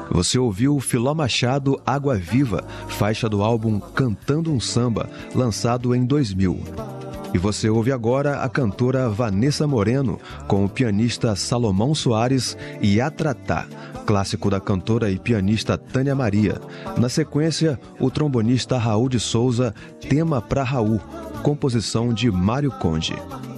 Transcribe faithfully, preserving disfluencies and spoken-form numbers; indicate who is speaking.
Speaker 1: Você ouviu Filó Machado, Água Viva, faixa do álbum Cantando um Samba, lançado em dois mil. E você ouve agora a cantora Vanessa Moreno, com o pianista Salomão Soares e Atratá, clássico da cantora e pianista Tânia Maria. Na sequência, o trombonista Raul de Souza, Tema pra Raul, composição de Mário Conde.